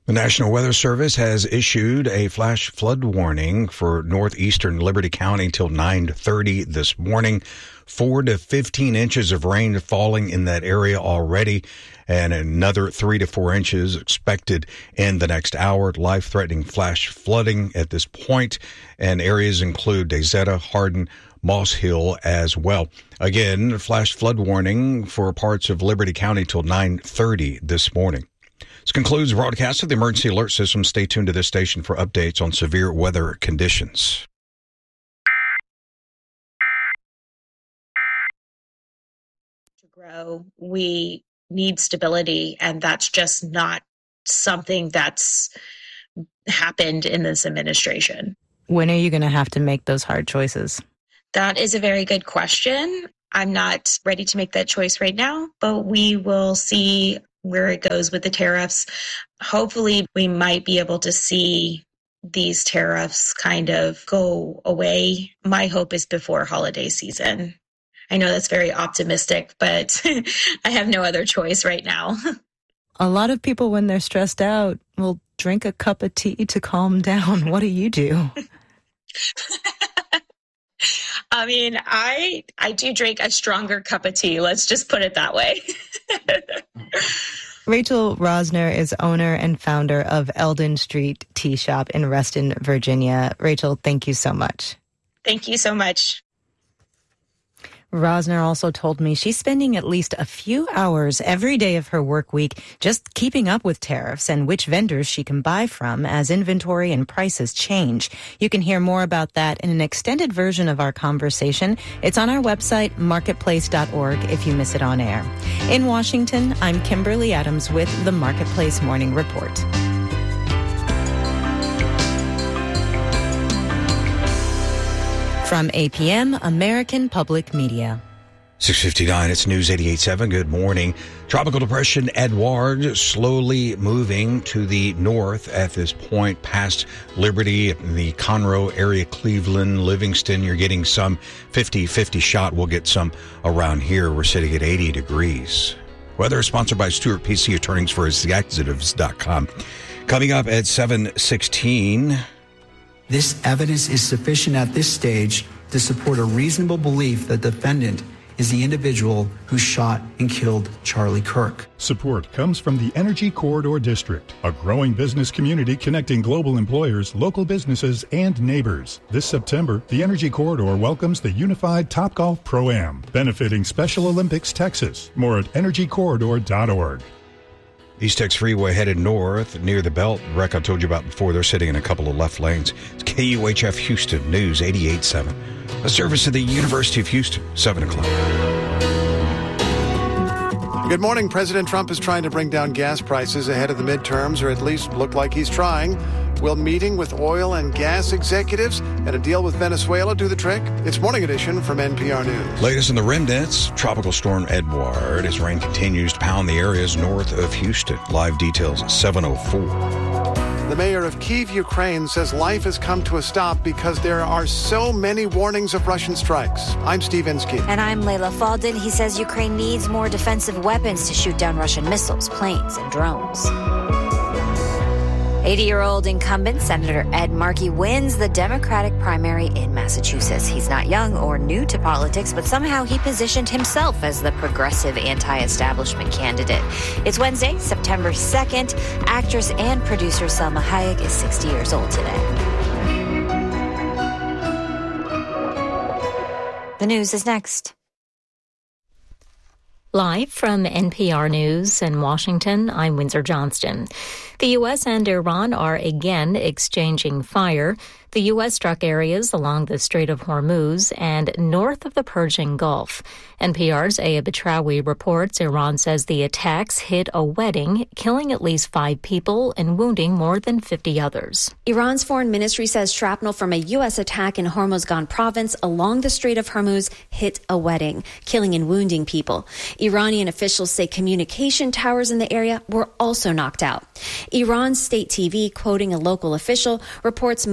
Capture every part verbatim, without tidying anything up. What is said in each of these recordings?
The National Weather Service has issued a flash flood warning for northeastern Liberty County until nine thirty this morning. Four to fifteen inches of rain falling in that area already, and another three to four inches expected in the next hour. Life-threatening flash flooding at this point, and areas include Dayzetta, Hardin, Moss Hill as well. Again, flash flood warning for parts of Liberty County till nine thirty this morning. This concludes the broadcast of the Emergency Alert System. Stay tuned to this station for updates on severe weather conditions. To grow, we need stability, and that's just not something that's happened in this administration. When are you going to have to make those hard choices? That is a very good question. I'm not ready to make that choice right now, but we will see where it goes with the tariffs. Hopefully, we might be able to see these tariffs kind of go away. My hope is before holiday season. I know that's very optimistic, but I have no other choice right now. A lot of people, when they're stressed out, will drink a cup of tea to calm down. What do you do? I mean, I I do drink a stronger cup of tea. Let's just put it that way. Rachel Rosner is owner and founder of Eldon Street Tea Shop in Reston, Virginia. Rachel, thank you so much. Thank you so much. Rosner also told me she's spending at least a few hours every day of her work week just keeping up with tariffs and which vendors she can buy from as inventory and prices change. You can hear more about that in an extended version of our conversation. It's on our website, marketplace dot org, if you miss it on air. In Washington, I'm Kimberly Adams with the Marketplace Morning Report. From A P M, American Public Media. six fifty-nine, it's News eighty-eight point seven. Good morning. Tropical Depression Edouard slowly moving to the north at this point, past Liberty, the Conroe area, Cleveland, Livingston. You're getting some fifty-fifty shot. We'll get some around here. We're sitting at eighty degrees. Weather is sponsored by Stuart P C Attorneys for Executives dot com. Coming up at seven sixteen. This evidence is sufficient at this stage to support a reasonable belief that the defendant is the individual who shot and killed Charlie Kirk. Support comes from the Energy Corridor District, a growing business community connecting global employers, local businesses, and neighbors. This September, the Energy Corridor welcomes the Unified Topgolf Pro-Am, benefiting Special Olympics Texas. More at energy corridor dot org. East Tex Freeway headed north near the belt. Wreck I told you about before, they're sitting in a couple of left lanes. It's K U H F Houston News eighty-eight point seven. A service of the University of Houston, seven o'clock. Good morning. President Trump is trying to bring down gas prices ahead of the midterms, or at least look like he's trying. Will meeting with oil and gas executives and a deal with Venezuela do the trick? It's Morning Edition from N P R News. Latest in the remnants, Tropical Storm Edouard, as rain continues to pound the areas north of Houston. Live details at seven oh four. The mayor of Kyiv, Ukraine, says life has come to a stop because there are so many warnings of Russian strikes. I'm Steve Inskeep. And I'm Layla Faldin. He says Ukraine needs more defensive weapons to shoot down Russian missiles, planes, and drones. eighty-year-old incumbent Senator Ed Markey wins the Democratic primary in Massachusetts. He's not young or new to politics, but somehow he positioned himself as the progressive anti-establishment candidate. It's Wednesday, September second. Actress and producer Selma Hayek is sixty years old today. The news is next. Live from N P R News in Washington, I'm Windsor Johnston. The U S and Iran are again exchanging fire. The U S struck areas along the Strait of Hormuz and north of the Persian Gulf. N P R's Aya Betrawi reports Iran says the attacks hit a wedding, killing at least five people and wounding more than fifty others. Iran's foreign ministry says shrapnel from a U S attack in Hormozgan province along the Strait of Hormuz hit a wedding, killing and wounding people. Iranian officials say communication towers in the area were also knocked out. Iran's state T V, quoting a local official, reports most of the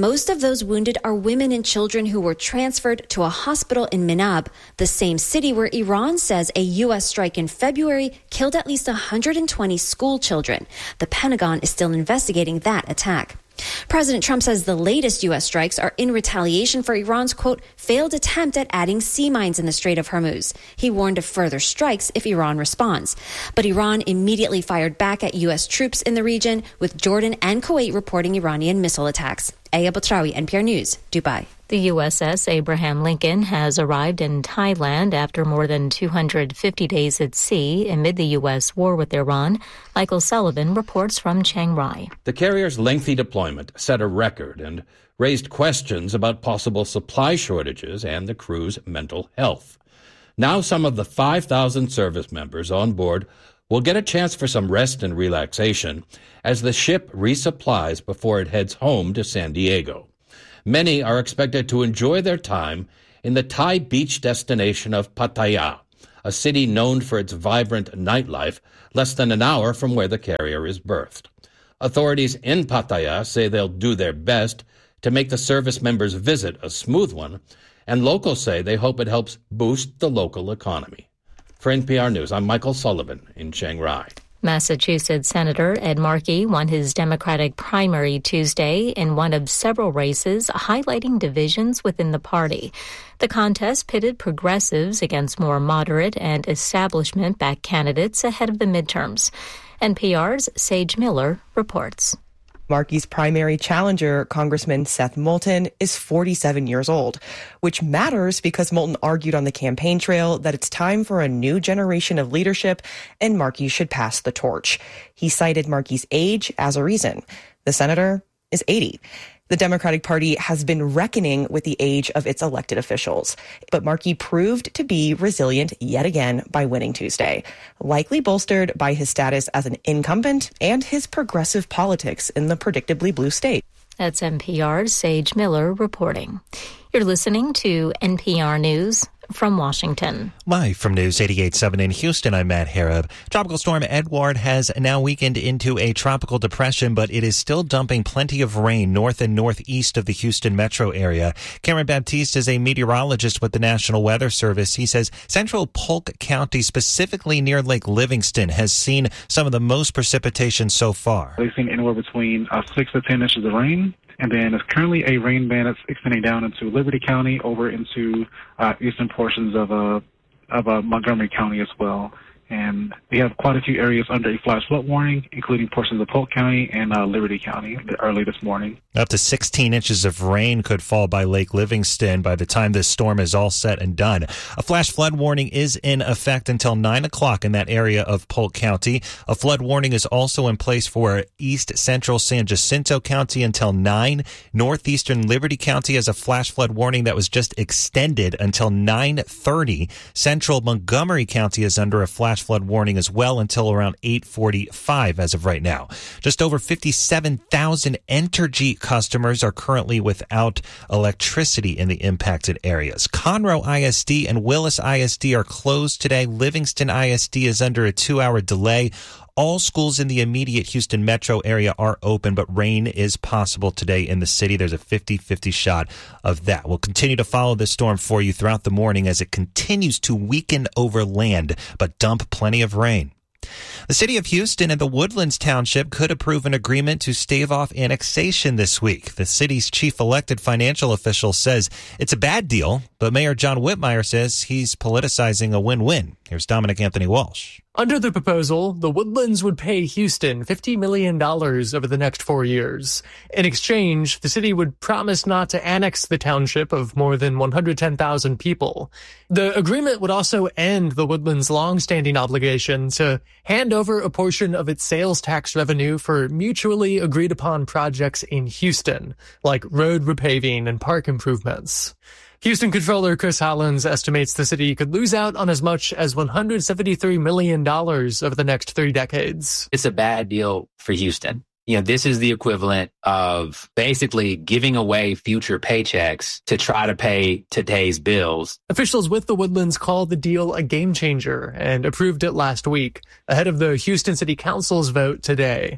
those wounded are women and children who were transferred to a hospital in Minab, the same city where Iran says a U S strike in February killed at least one hundred twenty school children. The Pentagon is still investigating that attack. President Trump says the latest U S strikes are in retaliation for Iran's, quote, failed attempt at adding sea mines in the Strait of Hormuz. He warned of further strikes if Iran responds. But Iran immediately fired back at U S troops in the region, with Jordan and Kuwait reporting Iranian missile attacks. Aya Batrawi, N P R News, Dubai. The U S S Abraham Lincoln has arrived in Thailand after more than two hundred fifty days at sea amid the U S war with Iran. Michael Sullivan reports from Chiang Rai. The carrier's lengthy deployment set a record and raised questions about possible supply shortages and the crew's mental health. Now some of the five thousand service members on board will get a chance for some rest and relaxation as the ship resupplies before it heads home to San Diego. Many are expected to enjoy their time in the Thai beach destination of Pattaya, a city known for its vibrant nightlife, less than an hour from where the carrier is berthed. Authorities in Pattaya say they'll do their best to make the service members' visit a smooth one, and locals say they hope it helps boost the local economy. For N P R News, I'm Michael Sullivan in Chiang Rai. Massachusetts Senator Ed Markey won his Democratic primary Tuesday in one of several races, highlighting divisions within the party. The contest pitted progressives against more moderate and establishment-backed candidates ahead of the midterms. N P R's Sage Miller reports. Markey's primary challenger, Congressman Seth Moulton, is forty-seven years old, which matters because Moulton argued on the campaign trail that it's time for a new generation of leadership and Markey should pass the torch. He cited Markey's age as a reason. The senator is eighty. The Democratic Party has been reckoning with the age of its elected officials, but Markey proved to be resilient yet again by winning Tuesday, likely bolstered by his status as an incumbent and his progressive politics in the predictably blue state. That's N P R's Sage Miller reporting. You're listening to N P R News from Washington. Live from News eighty-eight point seven in Houston, I'm Matt Harab. Tropical storm Edward has now weakened into a tropical depression, but it is still dumping plenty of rain north and northeast of the Houston metro area. Cameron Baptiste is a meteorologist with the National Weather Service. He says central Polk County, specifically near Lake Livingston, has seen some of the most precipitation so far. They've seen anywhere between uh, six to ten inches of rain. And then there's currently a rain band that's extending down into Liberty County over into uh, eastern portions of uh, of uh, Montgomery County as well. And we have quite a few areas under a flash flood warning, including portions of Polk County and uh, Liberty County early this morning. Up to sixteen inches of rain could fall by Lake Livingston by the time this storm is all set and done. A flash flood warning is in effect until nine o'clock in that area of Polk County. A flood warning is also in place for east central San Jacinto County until nine. Northeastern Liberty County has a flash flood warning that was just extended until nine thirty. Central Montgomery County is under a flash flood warning as well until around eight forty-five as of right now. Just over fifty-seven thousand Entergy customers are currently without electricity in the impacted areas. Conroe I S D and Willis I S D are closed today. Livingston I S D is under a two-hour delay. All schools in the immediate Houston metro area are open, but rain is possible today in the city. There's a fifty-fifty shot of that. We'll continue to follow this storm for you throughout the morning as it continues to weaken over land, but dump plenty of rain. The city of Houston and the Woodlands Township could approve an agreement to stave off annexation this week. The city's chief elected financial official says it's a bad deal, but Mayor John Whitmire says he's politicizing a win-win. Here's Dominic Anthony Walsh. Under the proposal, the Woodlands would pay Houston fifty million dollars over the next four years. In exchange, the city would promise not to annex the township of more than one hundred ten thousand people. The agreement would also end the Woodlands' long-standing obligation to hand over a portion of its sales tax revenue for mutually agreed-upon projects in Houston, like road repaving and park improvements. Houston Controller Chris Hollins estimates the city could lose out on as much as one hundred seventy-three million dollars over the next three decades. It's a bad deal for Houston. You know, this is the equivalent of basically giving away future paychecks to try to pay today's bills. Officials with the Woodlands called the deal a game changer and approved it last week, ahead of the Houston City Council's vote today.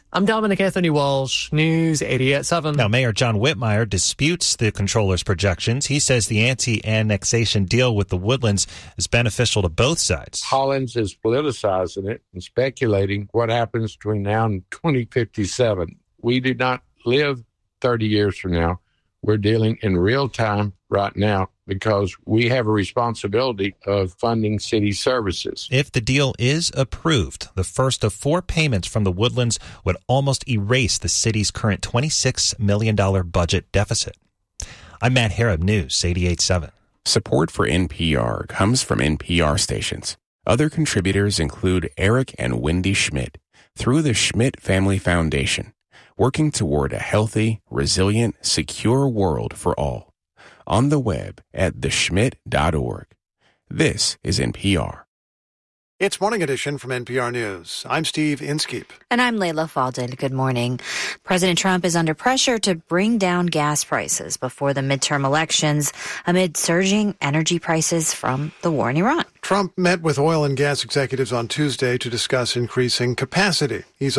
I'm Dominic Anthony Walsh, News eighty-eight point seven. Now, Mayor John Whitmire disputes the controller's projections. He says the anti-annexation deal with the Woodlands is beneficial to both sides. Hollins is politicizing it and speculating what happens between now and twenty fifty-seven. We do not live thirty years from now. We're dealing in real time right now because we have a responsibility of funding city services. If the deal is approved, the first of four payments from the Woodlands would almost erase the city's current twenty-six million dollars budget deficit. I'm Matt Harrod, News eighty-eight point seven. Support for N P R comes from N P R stations. Other contributors include Eric and Wendy Schmidt through the Schmidt Family Foundation, working toward a healthy, resilient, secure world for all. On the web at the schmidt dot org. This is N P R. It's Morning Edition from N P R News. I'm Steve Inskeep. And I'm Layla Faldin. Good morning. President Trump is under pressure to bring down gas prices before the midterm elections amid surging energy prices from the war in Iran. Trump met with oil and gas executives on Tuesday to discuss increasing capacity. He's